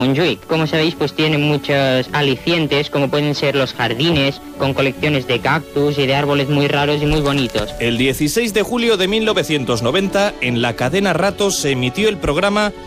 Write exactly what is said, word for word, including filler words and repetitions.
Montjuïc, como sabéis, pues tiene muchos alicientes, como pueden ser los jardines, con colecciones de cactus y de árboles muy raros y muy bonitos. El dieciséis de julio de mil novecientos noventa, en la cadena Ratos se emitió el programa